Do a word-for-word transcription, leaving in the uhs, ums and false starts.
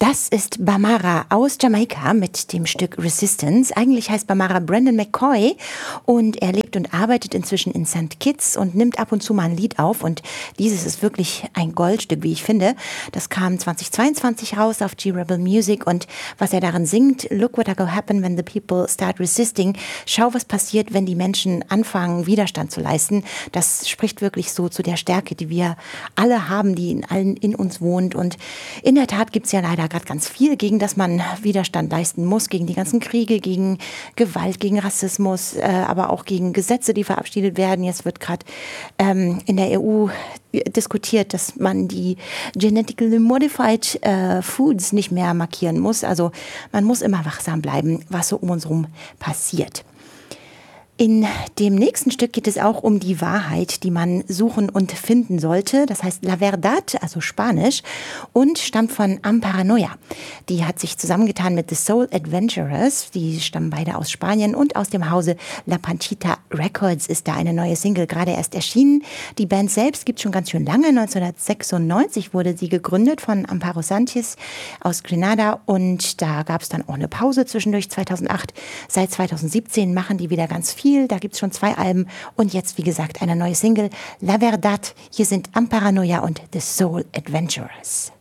Das ist Bambara aus Jamaika mit dem Stück Resistance. Eigentlich heißt Bambara Brandon McCoy und er lebt und arbeitet inzwischen in Sankt Kitts und nimmt ab und zu mal ein Lied auf. Und dieses ist wirklich ein Goldstück, wie ich finde. Das kam zweitausendzweiundzwanzig raus auf G-Rebel Music und was er darin singt, Look what will happen when the people start resisting. Schau, was passiert, wenn die Menschen anfangen, Widerstand zu leisten. Das spricht wirklich so zu der Stärke, die wir alle haben, die in allen in uns wohnt. Und in der Tat gibt es ja leider gerade ganz viel, gegen das man Widerstand leisten muss, gegen die ganzen Kriege, gegen Gewalt, gegen Rassismus, äh, aber auch gegen Gesetze, die verabschiedet werden. Jetzt wird gerade ähm, in der E U diskutiert, dass man die genetically modified äh, foods nicht mehr markieren muss. Also man muss immer wachsam bleiben, was so um uns herum passiert. In dem nächsten Stück geht es auch um die Wahrheit, die man suchen und finden sollte. Das heißt La Verdad, also Spanisch, und stammt von Amparanoia. Die hat sich zusammengetan mit The Soul Adventurers. Die stammen beide aus Spanien und aus dem Hause La Panchita Records ist da eine neue Single gerade erst erschienen. Die Band selbst gibt es schon ganz schön lange. neunzehnhundertsechsundneunzig wurde sie gegründet von Amparo Sanchez aus Grenada und da gab es dann auch eine Pause zwischendurch zweitausendacht. Seit zweitausendsiebzehn machen die wieder ganz viel. Da gibt es schon zwei Alben und jetzt, wie gesagt, eine neue Single, La Verdad. Hier sind Amparanoia und The Soul Adventurers.